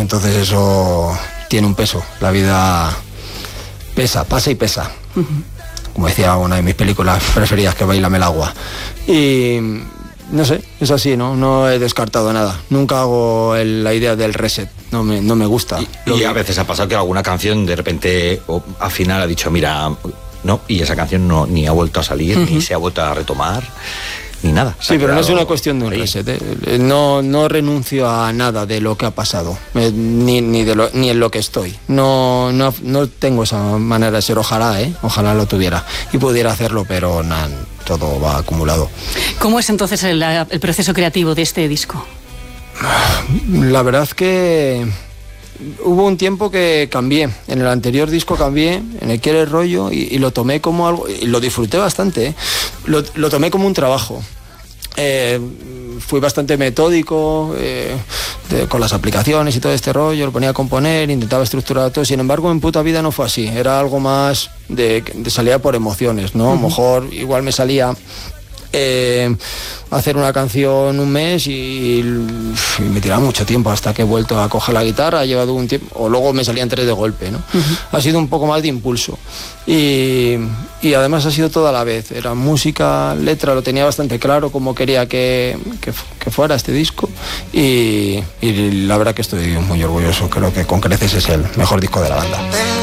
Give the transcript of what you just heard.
entonces eso tiene un peso. La vida pasa y pesa. Como decía una de mis películas preferidas, que Bailame el agua. Y no sé, es así, no he descartado nada. Nunca hago la idea del reset, no me gusta. Y a veces ha pasado que alguna canción de repente al final ha dicho, mira, no, y esa canción ni ha vuelto a salir, ni se ha vuelto a retomar, ni nada. Sí, pero no es una cuestión de un reset, ¿eh? No renuncio a nada de lo que ha pasado, ni en lo que estoy. No tengo esa manera de ser, ojalá lo tuviera y pudiera hacerlo, pero nada, todo va acumulado. ¿Cómo es entonces el proceso creativo de este disco? La verdad que hubo un tiempo que cambié. En el anterior disco cambié, en el Quiere Rollo, y lo tomé como algo, y lo disfruté bastante, ¿eh? Lo tomé como un trabajo. Fui bastante metódico con las aplicaciones y todo este rollo, lo ponía a componer, intentaba estructurar todo. Sin embargo, en Puta Vida no fue así, era algo más de salida por emociones, ¿no? A lo mejor igual me salía hacer una canción un mes y me tiraba mucho tiempo hasta que he vuelto a coger la guitarra. Ha llevado un tiempo, o luego me salían 3 de golpe, ¿no? Ha sido un poco más de impulso y además ha sido toda la vez. Era música, letra, lo tenía bastante claro cómo quería que fuera este disco y la verdad que estoy muy orgulloso. Creo que con creces es el mejor disco de la banda.